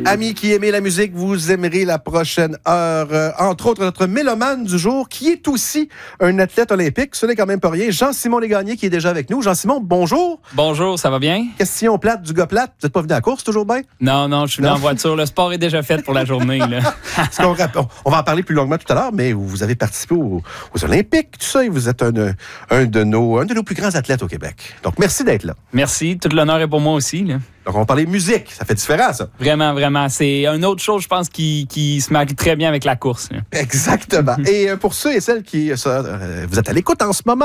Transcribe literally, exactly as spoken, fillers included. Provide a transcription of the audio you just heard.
Amis qui aimez la musique, vous aimerez la prochaine heure. Euh, entre autres, notre mélomane du jour, qui est aussi un athlète olympique. Ce n'est quand même pas rien. Jean-Simon Légagné qui est déjà avec nous. Jean-Simon, bonjour. Bonjour, ça va bien? Question plate du gars plate. Vous n'êtes pas venu à la course, toujours bien? Non, non, je suis venu en voiture. Le sport est déjà fait pour la journée. Là. on, on va en parler plus longuement tout à l'heure, mais vous avez participé aux, aux Olympiques, tout ça, et vous êtes un, un, de nos, un de nos plus grands athlètes au Québec. Donc, merci d'être là. Merci. Tout l'honneur est pour moi aussi. Là. Donc, on va parler musique. Ça fait différent, ça. Vraiment, vraiment. C'est une autre chose, je pense, qui, qui se marie très bien avec la course. Là. Exactement. Et pour ceux et celles qui... Ça, euh, vous êtes à l'écoute en ce moment,